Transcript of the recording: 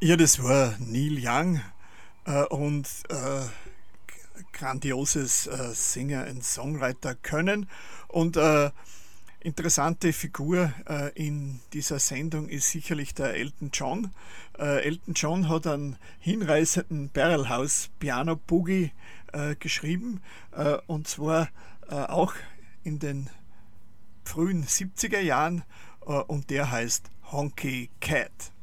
Ja, das war Neil Young und grandioses Singer- und Songwriter können. Und interessante Figur in dieser Sendung ist sicherlich der Elton John. Elton John hat einen hinreißenden Barrelhouse Piano Boogie geschrieben, und zwar auch in den frühen 70er Jahren, und der heißt Honky Cat.